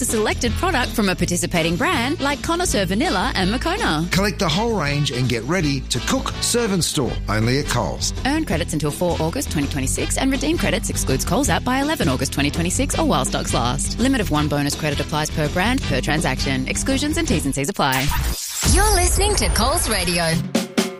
a selected product from a participating brand like Connoisseur Vanilla and Moccona. Collect the whole range and get ready to cook, serve and store, only at Coles. Earn credits until 4 August 2026 and redeem credits excludes Coles app by 11 August 2026 or while stocks last. Limit of 1 bonus credit applies per brand, per transaction. Exclusions and T's and C's apply. You're listening to Coles Radio.